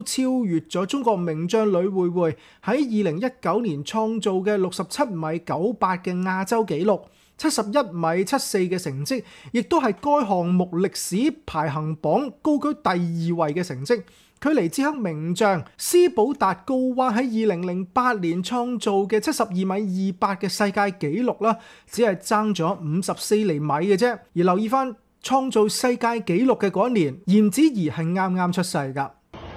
超越咗中國名將呂慧慧喺2019年創造嘅67米98嘅亞洲紀錄，71米74嘅成績，亦都係該項目歷史排行榜高居第2位嘅成績。距離捷克名將斯保達高娃喺2008年創造嘅72米28嘅世界紀錄啦，只係爭咗54厘米嘅啫。而留意翻創造世界紀錄嘅嗰一年，嚴子怡係啱啱出世㗎。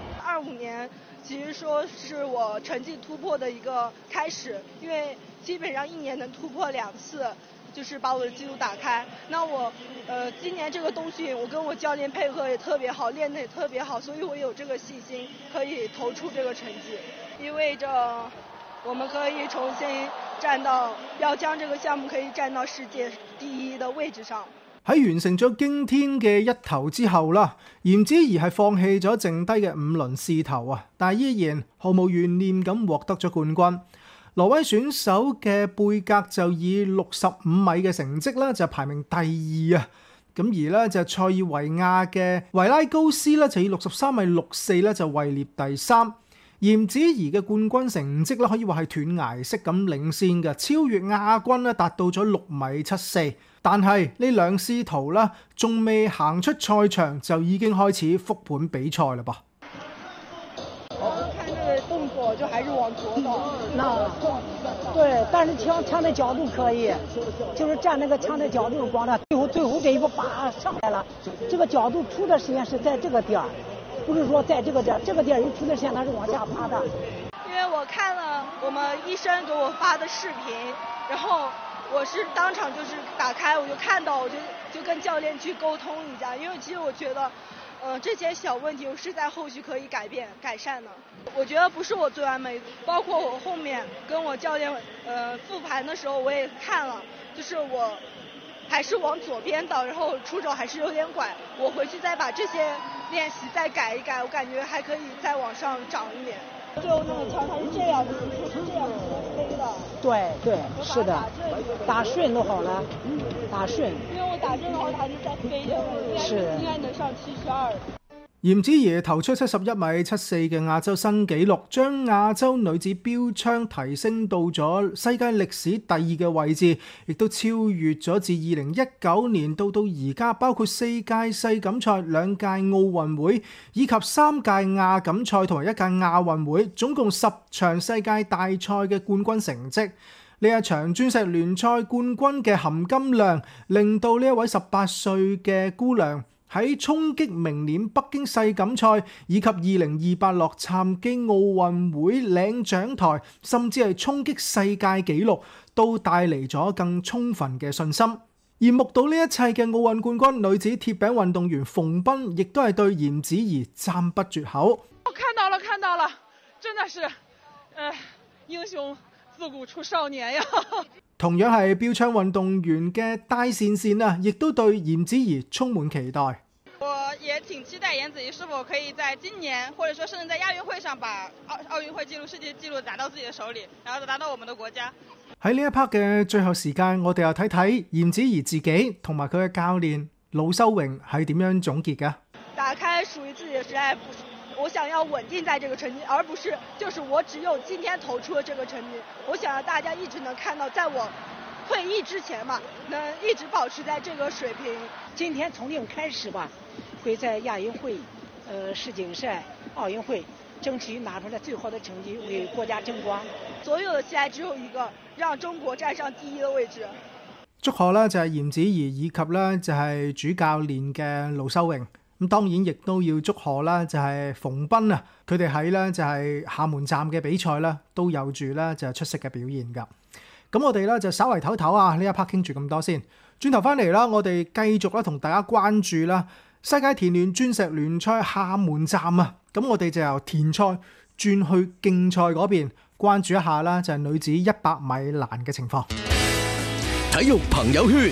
25年其實說是我成績突破的一個開始，因為基本上1年能突破2次，就是把我的記錄打開。那我今年這個冬訓，我跟我教練配合也特別好，練得也特別好，所以我有這個信心可以投出這個成績，意味着我們可以重新要將這個項目可以站到世界第1的位置上。 喺完成咗驚天嘅一頭之後啦，嚴子怡係放棄咗剩低嘅5輪試頭啊，但係依然毫無懸念咁獲得咗冠軍。挪威選手嘅貝格就以65米嘅成績啦，就排名第2啊。咁而咧就塞爾維亞嘅維拉高斯咧就以63米64咧就位列第3。嚴子怡嘅冠軍成績咧可以話係斷崖式咁領先嘅，超越亞軍咧達到咗6米74。但係呢兩師徒啦，仲未行出賽場就已經開始復盤比賽啦噃。 我看這個動作就還是往左走， 對，但是槍的角度可以，就是站那個槍的角度光了，最後這一步拔上來了，這個角度出的時間是在這個點兒，不是說在這個點兒，這個點兒一出的時間它是往下爬的。 因為我看了我們醫生給我發的視頻，然後我是當場就是打開，我就看到，我就跟教練去溝通一下，因為其實我覺得，這些小問題我是在後續可以改善的。我覺得不是我最完美，包括我後面跟我教練復盤的時候，我也看了，就是我還是往左邊倒，然後出手還是有點拐，我回去再把這些練習再改一改，我感覺還可以再往上漲一點。最後那個槍它是這樣子，是這樣子飛的。 對，是的，打順都好了，打順。 因為我打順的話，它是在飛的，應該能上72。 嚴子怡投出71米74嘅亞洲新紀錄，將亞洲女子標槍提升到咗世界歷史第2嘅位置，亦都超越咗自2019年到而家，包括4屆世錦賽、2屆奧運會以及3屆亞錦賽同埋1屆亞運會，總共10場世界大賽嘅冠軍成績。呢一場鑽石聯賽冠軍嘅含金量，令到呢一位18歲嘅姑娘喺衝擊明年北京世錦賽以及2028洛杉磯奧運會領獎台，甚至係衝擊世界紀錄，都帶嚟咗更充分嘅信心。而目睹呢一切嘅奧運冠軍女子鐵餅運動員馮彬，亦都係對嚴子怡讚不絕口。 我看到了，真的是，英雄自古出少年呀！ 同樣係標槍運動員嘅戴善善啊，亦都對嚴子怡充滿期待。 我也挺期待嚴子怡是否可以在今年，或者說甚至在亞運會上把奧運會紀錄、世界紀錄拿到自己的手裏，然後拿到我們的國家。 喺呢一 part 嘅最後時間，我哋又睇睇嚴子怡自己同埋佢嘅教練魯修榮係點樣總結嘅。 打開屬於自己的時代，我想要穩定在這個成績，而不是就是我只有今天投出了這個成績。我想讓大家一直能看到，在我退役之前嘛，能一直保持在這個水平。 今天從零開始吧，會在亞運會、世錦賽、奧運會爭取拿出來最好的成績，為國家爭光。 所有的期待只有一個，讓中國站上第1的位置。 祝賀啦，就係嚴子怡以及咧就係主教練嘅魯修榮。咁當然亦都要祝賀啦，就係馮彬啊，佢哋喺咧就係廈門站嘅比賽啦，都有住咧就係出色嘅表現㗎。咁我哋咧就稍為唞唞啊，呢一 part 傾住咁多先，轉頭翻嚟啦，我哋繼續啦同大家關注啦世界田聯鑽石聯賽廈門站啊，咁我哋就由田賽轉去競賽嗰邊關注一下啦，就係女子100米欄嘅情況。 體育朋友圈。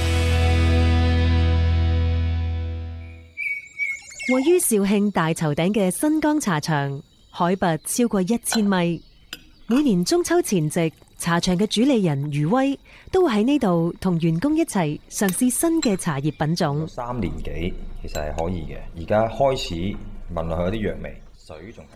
位於肇慶大頭頂嘅新江茶場，海拔超過1000米。每年中秋前夕，茶場嘅主理人余威都會喺呢度同員工一齊嘗試新嘅茶葉品種。 3年幾其實係可以嘅，而家開始聞落去有啲藥味。 水仲係